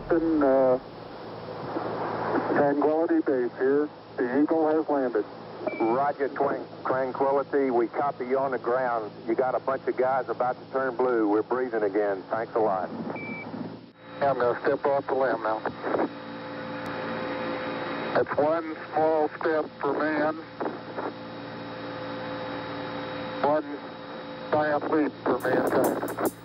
Houston, Tranquility Base here. The Eagle has landed. Roger, Tranquility. We copy you on the ground. You got a bunch of guys about to turn blue. We're breathing again. Thanks a lot. Yeah, I'm going to step off the limb now. That's one small step for man, one giant leap for mankind.